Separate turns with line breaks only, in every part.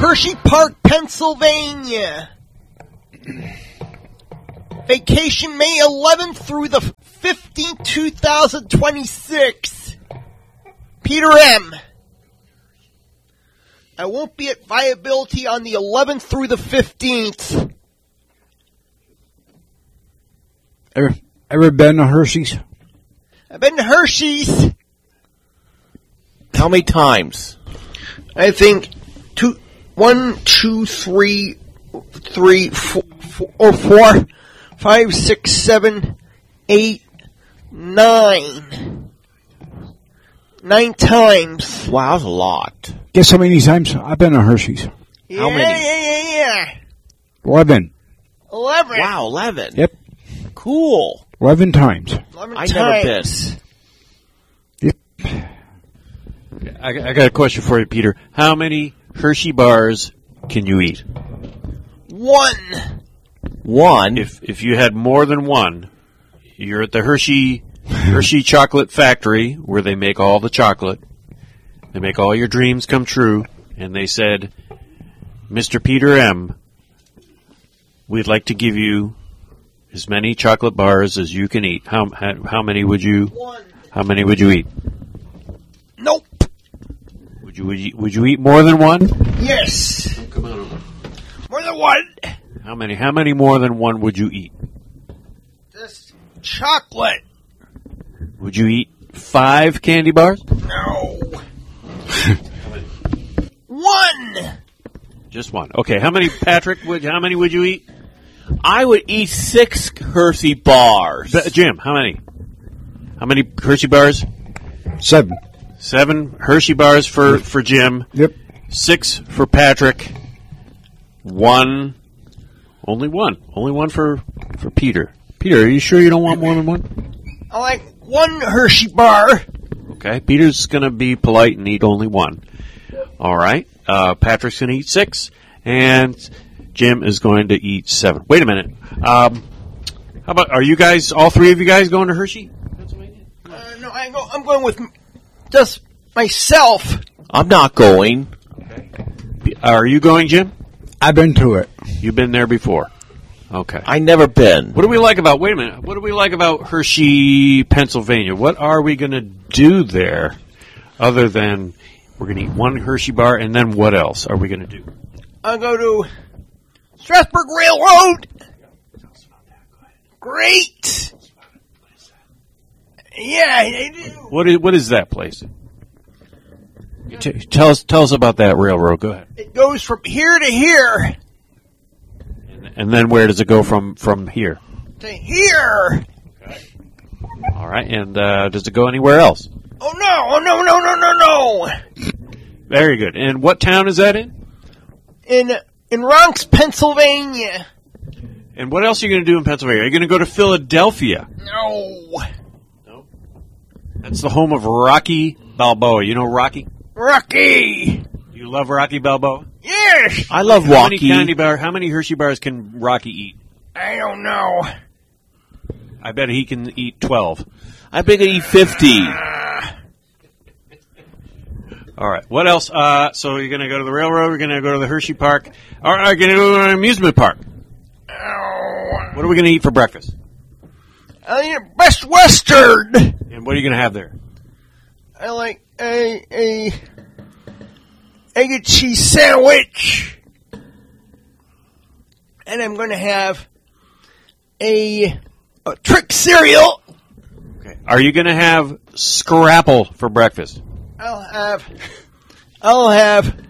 Hershey Park, Pennsylvania. Vacation May 11th through the 15th, 2026. Peter M. I won't be at Viability on the 11th through the 15th.
Ever been to Hershey's?
I've been to Hershey's.
How many times?
I think 1, 2, 3, 4, 5, 6, 7, 8, 9. 9 times.
Wow, that's a lot.
Guess how many times I've been to Hershey's?
How many?
Yeah.
11.
11.
Wow, 11.
Yep.
Cool.
11 times.
11
I
times.
never been.
Yep.
I got a question for you, Peter. How many Hershey bars can you eat?
1.
One.
If you had more than one, you're at the Hershey Chocolate Factory where they make all the chocolate. They make all your dreams come true. And they said, Mr. Peter M., we'd like to give you as many chocolate bars as you can eat. How many would you?
1.
How many would you eat?
Nope.
Would you eat more than one?
Yes.
Come on over.
More than 1.
How many more than one would you eat?
Just chocolate.
Would you eat 5 candy bars?
No. 1.
Just one. Okay. How many, Patrick? How many would you eat?
I would eat 6 Hershey bars.
Jim, how many? How many Hershey bars?
7.
7 Hershey bars for Jim.
Yep.
6 for Patrick. 1. Only one. Only one for Peter. Peter, are you sure you don't want more than one?
I like 1 Hershey bar.
Okay. Peter's going to be polite and eat only 1. All right. Patrick's going to eat 6. And Jim is going to eat 7. Wait a minute. How about, are you guys, all 3 of you guys going to Hershey?
No, I'm going with just myself.
I'm not going.
Are you going, Jim?
I've been to it.
You've been there before. Okay.
I never been.
What do we like about, wait a minute, what do we like about Hershey, Pennsylvania? What are we going to do there other than we're going to eat 1 Hershey bar, and then what else are we going to do?
I'll go to Strasburg Railroad. Great. Yeah, they do.
What is that place? Tell us about that railroad. Go ahead.
It goes from here to here.
And then where does it go from here?
To here.
All right. And does it go anywhere else?
Oh, no.
Very good. And what town is that in?
In Ronks, Pennsylvania.
And what else are you going to do in Pennsylvania? Are you going to go to Philadelphia?
No.
That's the home of Rocky Balboa. You know Rocky?
Rocky.
You love Rocky Balboa?
Yes.
I love
How
Rocky.
how many Hershey bars can Rocky eat?
I don't know.
I bet he can eat 12.
I bet I eat 50.
All right. What else? So you're going to go to the railroad. We're going to go to the Hershey Park. Or are you going to go to an amusement park?
Oh.
What are we going to eat for breakfast?
I eat Best Western.
And what are you going to have there?
I like a egg and cheese sandwich. And I'm going to have a trick cereal.
Okay. Are you going to have Scrapple for breakfast?
I'll have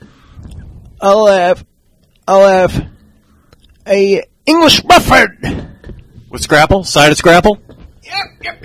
a English muffin.
With Scrapple? Side of Scrapple?
Yep.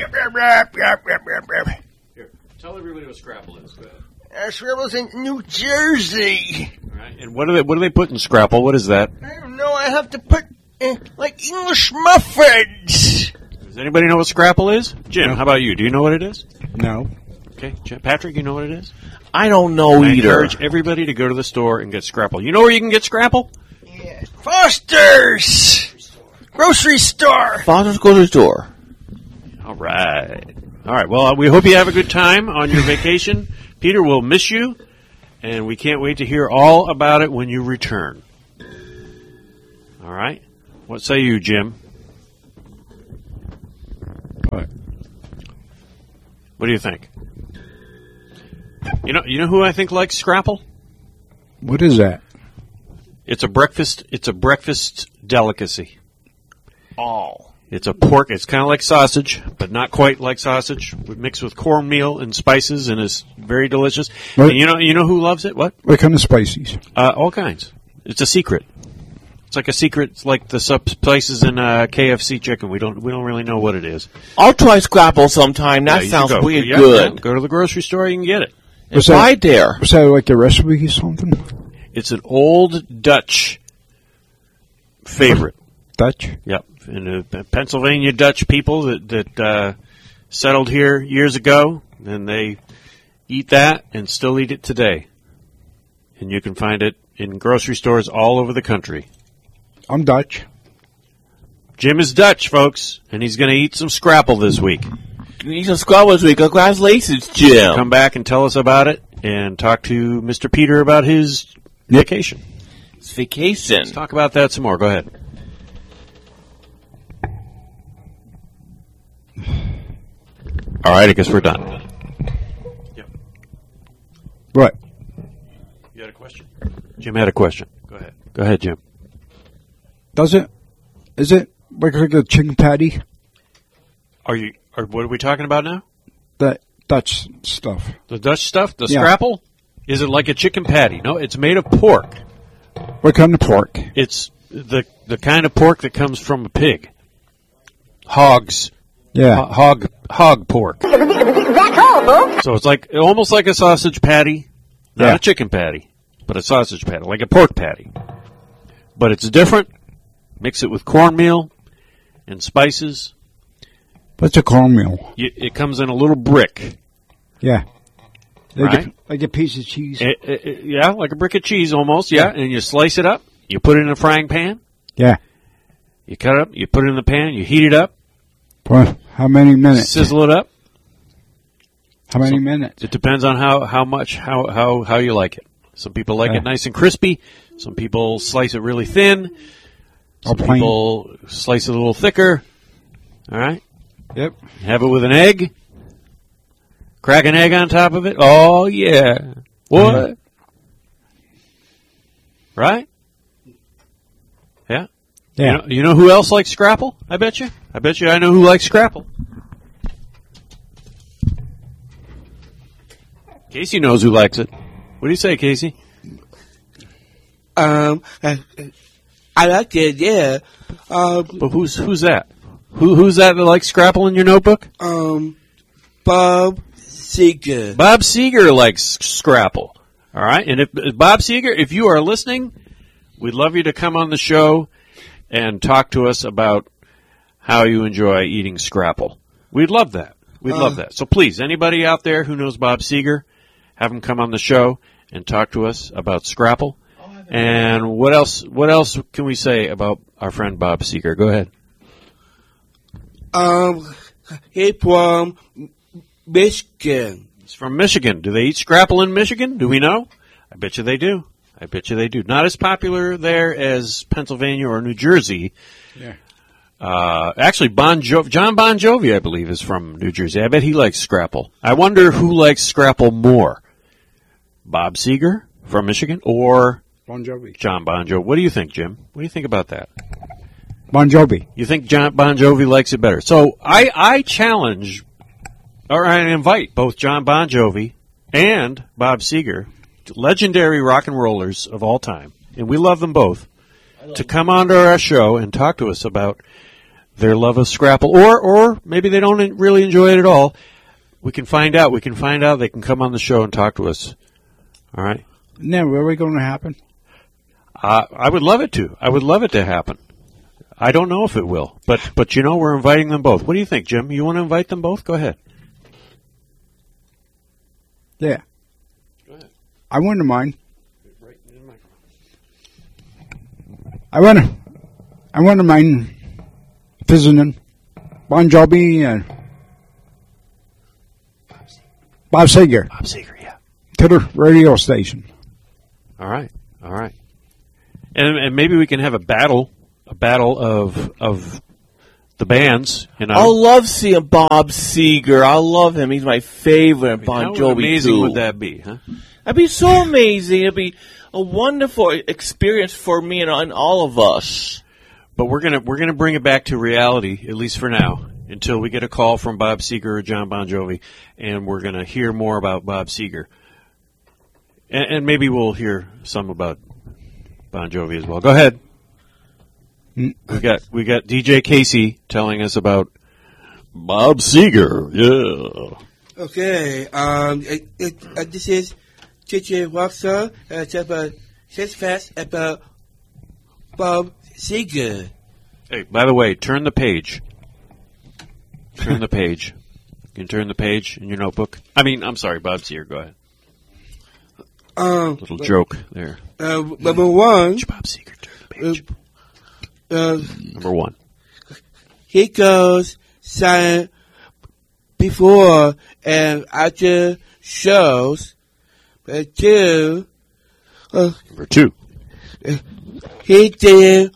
Here. Tell everybody what Scrapple is. Go ahead.
Scrapple's in New Jersey.
All right. And what do they put in Scrapple? What is that?
I don't know. I have to put like English muffins.
Does anybody know what Scrapple is? Jim, how about you? Do you know what it is?
No.
Okay. Patrick, you know what it is?
I don't know
I
either.
encourage everybody to go to the store and get Scrapple. You know where you can get Scrapple?
Yeah. Foster's grocery store.
Father's grocery store.
All right. Well, we hope you have a good time on your vacation. Peter, we'll miss you. and we can't wait to hear all about it when you return. All right? What say you, Jim?
What?
What do you think? You know who I think likes Scrapple?
What is that?
It's a breakfast delicacy.
Oh.
It's a pork. It's kind of like sausage, but not quite like sausage. Mixed with cornmeal and spices, and is very delicious.
What?
And you know who loves it? What?
What kind of spices?
All kinds. It's a secret. It's like a secret. It's like the spices in KFC chicken. We don't really know what it is.
I'll try Scrapple sometime. That
Yeah, you
sounds
can go.
weird
Yeah,
good.
yeah. Go to the grocery store. You can get it.
It's right there.
Was that like a recipe or something?
It's an old Dutch favorite.
Dutch?
Yep, and Pennsylvania Dutch people that settled here years ago, and they eat that and still eat it today. And you can find it in grocery stores all over the country.
I'm Dutch.
Jim is Dutch, folks, and he's going to eat some Scrapple this week.
Eat some Scrapple this week. Congratulations, Jim.
Come back and tell us about it, and talk to Mr. Peter about his vacation.
It's vacation.
Let's talk about that some more. Go ahead. All right, I guess we're done.
What?
You had a question? Jim had a question. Go ahead. Go ahead, Jim.
Is it like a chicken patty?
What are we talking about now?
That Dutch stuff.
The Dutch stuff? The
Yeah.
Scrapple? Is it like a chicken patty? No, it's made of pork.
What kind of pork?
It's the kind of pork that comes from a pig. Hogs.
Yeah.
Hog pork. So it's like almost like a sausage patty, not
Yeah.
a chicken patty, but a sausage patty, like a pork patty. But it's different. Mix it with cornmeal and spices.
What's a cornmeal?
It comes in a little brick.
Yeah.
Right.
Like a piece of cheese.
Yeah, like a brick of cheese almost, yeah. And you slice it up. You put it in a frying pan.
Yeah.
You cut it up. You put it in the pan. You heat it up.
For how many minutes?
Sizzle it up.
How many minutes?
It depends on how you like it. Some people like it nice and crispy. Some people slice it really thin. Some
plain.
people slice it a little thicker. All right.
Yep.
Have it with an egg. Crack an egg on top of it. Oh yeah. What? Right? Yeah.
Yeah.
You know who else likes Scrapple? I bet you I know who likes Scrapple. Casey knows who likes it. What do you say, Casey?
I like it, yeah.
But who's that? Who's that likes Scrapple in your notebook?
Bob Seger.
Bob Seger likes Scrapple. All right, and if Bob Seger, if you are listening, we'd love you to come on the show and talk to us about how you enjoy eating Scrapple. We'd love that. We'd love that. So please, anybody out there who knows Bob Seger, have him come on the show and talk to us about Scrapple. And what else can we say about our friend Bob Seger? Go ahead.
He's from Michigan.
He's from Michigan. Do they eat Scrapple in Michigan? Do we know? I bet you they do. Not as popular there as Pennsylvania or New Jersey.
Yeah.
Actually, John Bon Jovi, I believe, is from New Jersey. I bet he likes Scrapple. I wonder who likes Scrapple more. Bob Seger from Michigan or
Bon Jovi.
John Bon Jovi? What do you think, Jim? What do you think about that?
Bon Jovi.
You think John Bon Jovi likes it better? So I challenge, or I invite both John Bon Jovi and Bob Seger, legendary rock and rollers of all time, and we love them both, to come onto our show and talk to us about their love of Scrapple, or maybe they don't really enjoy it at all. We can find out. They can come on the show and talk to us. All right.
Now, really going to happen?
I would love it to. I would love it to happen. I don't know if it will, but we're inviting them both. What do you think, Jim? You want to invite them both? Go ahead.
Yeah.
Go ahead.
I wouldn't mind.
Right in the microphone.
I wouldn't mind visiting Bon Jovi and Bob Seger.
Bob Seger, yeah.
to the radio station.
All right. And maybe we can have a battle of the bands. You know,
I love seeing Bob Seger. I love him. He's my favorite. And Bon
how
Jovi
amazing
too.
would that be, huh?
That'd be so amazing. It'd be a wonderful experience for me and all of us.
But we're gonna bring it back to reality, at least for now, until we get a call from Bob Seger or John Bon Jovi, and we're gonna hear more about Bob Seger, and maybe we'll hear some about Bon Jovi as well. Go ahead. We got DJ Casey telling us about Bob Seger. Yeah.
Okay. This is Chichi Rockstar. It's about Six Fast about Bob Seger.
Hey, by the way, turn the page. Turn the page. You can turn the page in your notebook. I'm sorry, Bob Seger. Go ahead. Little joke there.
Number one.
Bob Seger, turn the page. Number one.
He goes silent before and after shows.
Number two.
He did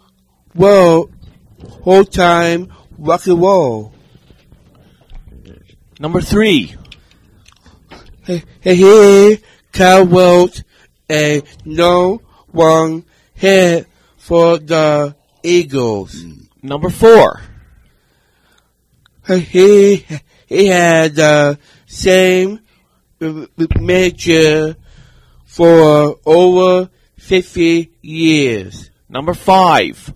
whole time rock and roll.
Number 3.
He wrote a no one hit for the Eagles.
Number 4.
He had the same manager for over 50 years.
Number 5.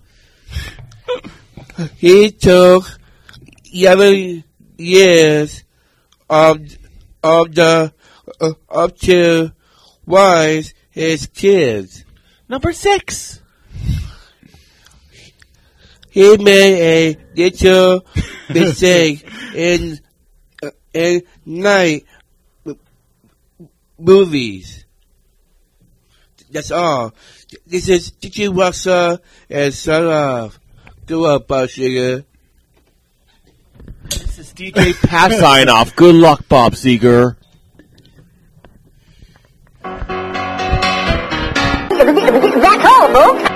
He took 11 years of the up to raise his kids.
Number 6.
He made a little mistake in night movies. That's all. This is Chichi Rockstar and Son of. Go up, Bob Seger.
This is DJ Pat sign off. Good luck, Bob Seger.
That's all, folks.